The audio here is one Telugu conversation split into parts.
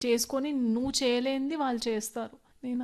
చేసుకొని నువ్వు చేయలేనిది వాళ్ళు చేస్తారు.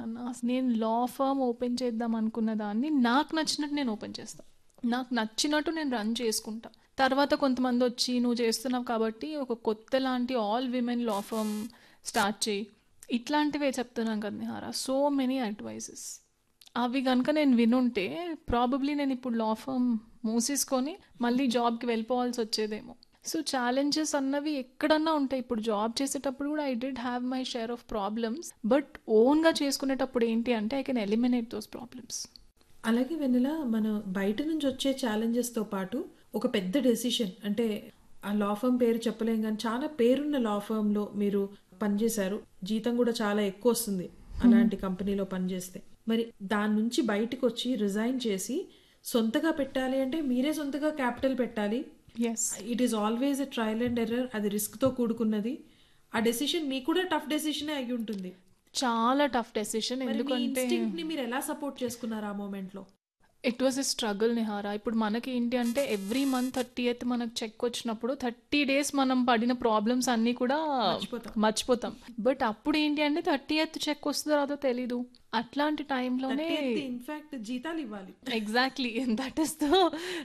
నేను లా ఫర్మ్ ఓపెన్ చేద్దాం అనుకున్న దాన్ని నాకు నచ్చినట్టు నేను ఓపెన్ చేస్తాను, నాకు నచ్చినట్టు నేను రన్ చేసుకుంటా. తర్వాత కొంతమంది వచ్చి నువ్వు చేస్తున్నావు కాబట్టి ఒక కొత్త లాంటి all women law firm start చేయి, ఇట్లాంటివే చెప్తున్నాను కదా నిహారా. సో మెనీ అడ్వైజెస్ అవి కనుక నేను వినుంటే ప్రాబబ్లీ నేను ఇప్పుడు లా ఫర్మ్ మూసేసుకొని మళ్ళీ జాబ్కి వెళ్ళిపోవాల్సి వచ్చేదేమో. సో ఛాలెంజెస్ అన్నవి ఎక్కడన్నా ఉంటాయి. ఇప్పుడు జాబ్ చేసేటప్పుడు కూడా I did have my share of problems, but ఓన్గా చేసుకునేటప్పుడు ఏంటి అంటే I can eliminate those problems. అలాగే వెన్నెల, మన బయట నుంచి వచ్చే ఛాలెంజెస్తో పాటు ఒక పెద్ద డెసిషన్, అంటే ఆ లా ఫర్మ్ పేరు చెప్పలేం కానీ చాలా పేరున్న లా ఫర్మ్లో మీరు పనిచేశారు, జీతం కూడా చాలా ఎక్కువ వస్తుంది అలాంటి కంపెనీలో పనిచేస్తే. మరి దాని నుంచి బయటకు వచ్చి రిజైన్ చేసి సొంతగా పెట్టాలి అంటే మీరే సొంతగా క్యాపిటల్ పెట్టాలి. It is always a trial and error, అది రిస్క్తో కూడుకున్నది. ఆ డెసిషన్ మీకు కూడా టఫ్ డెసిషనే అయి ఉంటుంది. చాలా టఫ్ డెసిషన్. ఎందుకంటే మీరు ఎలా సపోర్ట్ చేసుకున్నారు ఆ మూమెంట్లో? It was a struggle Nihara. ఇప్పుడు మనకి ఏంటి అంటే ఎవ్రీ మంత్ 30th మనకు చెక్ వచ్చినప్పుడు 30 days మనం పడిన ప్రాబ్లమ్స్ అన్నీ కూడా మర్చిపోతాం. బట్ అప్పుడు ఏంటి అంటే 30th చెక్ వస్తుందో రాదో తెలీదు. అట్లాంటి టైంలోనే ఇన్ఫాక్ట్ జీతాలు ఇవ్వాలి. Exactly, that is the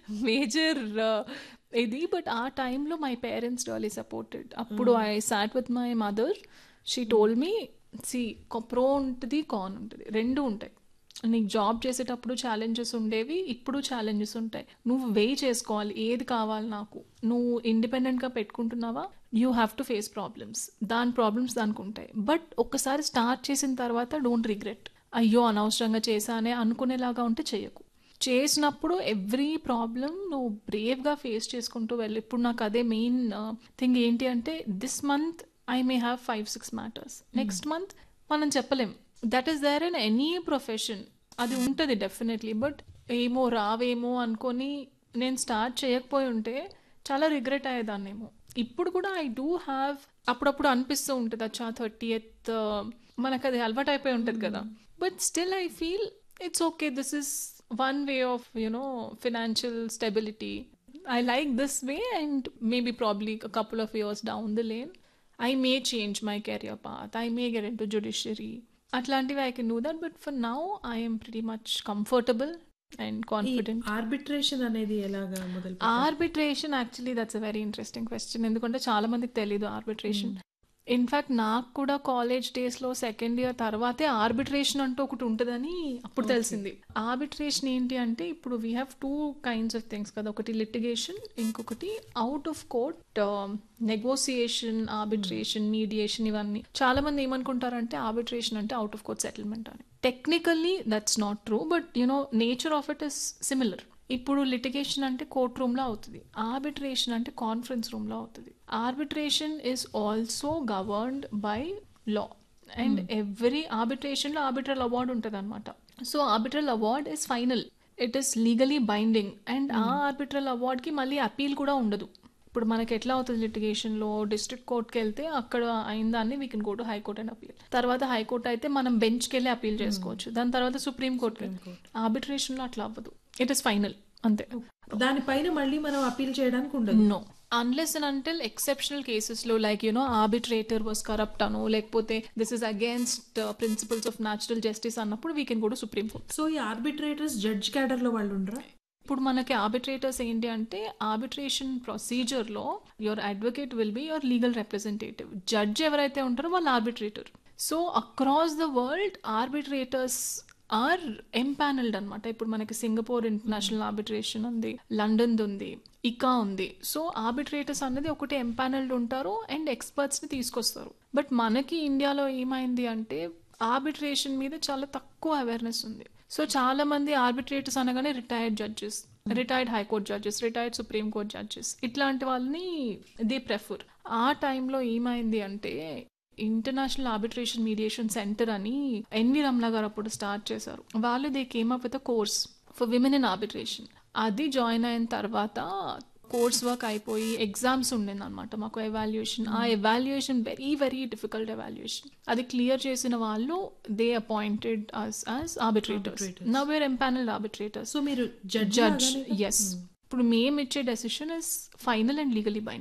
major ఇది. బట్ ఆ టైంలో మై పేరెంట్స్ రియల్లీ సపోర్టెడ్. అప్పుడు I sat with my mother, she told me, C pro ఉంటుంది కాన్ ఉంటుంది, రెండు ఉంటాయి. నీకు జాబ్ చేసేటప్పుడు ఛాలెంజెస్ ఉండేవి, ఇప్పుడు ఛాలెంజెస్ ఉంటాయి. నువ్వు వెయి చేసుకోవాలి ఏది కావాలి నాకు. నువ్వు ఇండిపెండెంట్గా పెట్టుకుంటున్నావా, you have to face problems, దాని ప్రాబ్లమ్స్ దానికి ఉంటాయి. బట్ ఒక్కసారి స్టార్ట్ చేసిన తర్వాత డోంట్ రిగ్రెట్, అయ్యో అనవసరంగా చేశానే అనుకునేలాగా ఉంటే చేయకు. చేసినప్పుడు ఎవ్రీ ప్రాబ్లం నువ్వు బ్రేవ్గా ఫేస్ చేసుకుంటూ వెళ్ళి. ఇప్పుడు నాకు అదే మెయిన్ థింగ్ ఏంటి అంటే this month I may have 5-6 matters, next month మనం చెప్పలేం. That is there in any profession, అది ఉంటుంది డెఫినెట్లీ. బట్ ఏమో రావేమో అనుకొని నేను స్టార్ట్ చేయకపోయి ఉంటే చాలా రిగ్రెట్ అయ్యేదాన్నేమో. ఇప్పుడు కూడా ఐ డూ హ్యావ్, అప్పుడప్పుడు అనిపిస్తూ ఉంటుంది అచ్చా 30th మనకు అది అలవాటు అయిపోయి ఉంటుంది కదా. But still I feel it's okay, this is one way of financial stability. I like this way, and maybe probably a couple of years down the lane I may change my career path, I may get into judiciary, atlantive I can do that. But for now I am pretty much comfortable and confident. Arbitration అనేది ఎలాగా మొదలు? Arbitration actually that's a very interesting question, ఎందుకంటే చాలా మందికి తెలీదు ఆర్బిట్రేషన్. ఇన్ఫ్యాక్ట్ నాకు కూడా కాలేజ్ డేస్లో సెకండ్ ఇయర్ తర్వాతే ఆర్బిట్రేషన్ అంటూ ఒకటి ఉంటుందని అప్పుడు తెలిసింది. ఆర్బిట్రేషన్ ఏంటి అంటే ఇప్పుడు we have 2 kinds of things కదా, ఒకటి లిటిగేషన్, ఇంకొకటి out of court negotiation, arbitration, mediation. ఇవన్నీ చాలా మంది ఏమనుకుంటారంటే ఆర్బిట్రేషన్ అంటే అవుట్ ఆఫ్ కోర్ట్ సెటిల్మెంట్ అని. Technically that's not true, but nature of it is similar. ఇప్పుడు లిటిగేషన్ అంటే కోర్ట్ రూమ్లో అవుతుంది, ఆర్బిట్రేషన్ అంటే కాన్ఫరెన్స్ రూమ్లో అవుతుంది. Arbitration is also governed by law, and every ఆర్బిట్రేషన్లో arbitral award ఉంటుంది అనమాట. So arbitral award is final, it is legally binding, and ఆ ఆర్బిట్రల్ అవార్డ్కి మళ్ళీ అపీల్ కూడా ఉండదు. ఇప్పుడు మనకి ఎట్లా అవుతుంది లిటిగేషన్లో, డిస్ట్రిక్ట్ కోర్ట్కి వెళ్తే అక్కడ అయిన దాన్ని we can go to high court and appeal, తర్వాత హైకోర్ట్ అయితే మనం బెంచ్కి వెళ్ళి అపీల్ చేసుకోవచ్చు, దాని తర్వాత సుప్రీం కోర్ట్కి. ఆర్బిట్రేషన్లో అట్లా అవ్వదు, ఇట్ ఈస్ ఫైనల్ అంతే. దానిపైన మళ్ళీ మనం అపీల్ చేయడానికి ఉండదు. No, unless and until exceptional కేసెస్లో లైక్ ఆర్బిట్రేటర్ వాస్ కరప్ట్ అను, లేకపోతే this is against principles of natural justice అన్నప్పుడు we can go to supreme court. So ఈ ఆర్బిట్రేటర్స్ జడ్జ్ క్యాడర్లో వాళ్ళు ఉండరా? ఇప్పుడు మనకి ఆర్బిట్రేటర్స్ ఏంటి అంటే arbitration ప్రొసీజర్లో your advocate will be your legal representative, judge ఎవరైతే ఉంటారో వాళ్ళు arbitrator. So across the world arbitrators are empanelled అనమాట. ఇప్పుడు మనకి సింగపూర్ ఇంటర్నేషనల్ ఆర్బిట్రేషన్ ఉంది, లండన్ ఉంది, ఇకా ఉంది. సో ఆర్బిట్రేటర్స్ అనేది ఒకటి ఎంపానల్డ్ ఉంటారు అండ్ ఎక్స్పర్ట్స్ని తీసుకొస్తారు. బట్ మనకి ఇండియాలో ఏమైంది అంటే ఆర్బిట్రేషన్ మీద చాలా తక్కువ అవేర్నెస్ ఉంది. సో చాలా మంది ఆర్బిట్రేటర్స్ అనగానే retired judges, retired high court judges, retired supreme court judges, ఇట్లాంటి వాళ్ళని దే ప్రెఫర్. ఆ టైంలో ఏమైంది అంటే ఇంటర్నేషనల్ ఆర్బిట్రేషన్ మీడియేషన్ సెంటర్ అని ఎన్వి రమణ గారు అప్పుడు స్టార్ట్ చేశారు. వాళ్ళు they came up with a course for women in arbitration. అది జాయిన్ అయిన తర్వాత కోర్స్ వర్క్ అయిపోయి ఎగ్జామ్స్ ఉండేది అనమాట మాకు, ఎవాల్యుయేషన్. ఆ evaluation very very difficult evaluation. అది క్లియర్ చేసిన వాళ్ళు they appointed us as arbitrators. Now we're empaneled arbitrators. So మీరు జడ్జ్, ఎస్. ఇప్పుడు మేము ఇచ్చే decision is final and legally binding.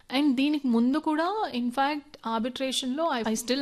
And దీనికి ముందు కూడా ఇన్ఫ్యాక్ట్ ఆర్బిట్రేషన్లో ఐ స్టిల్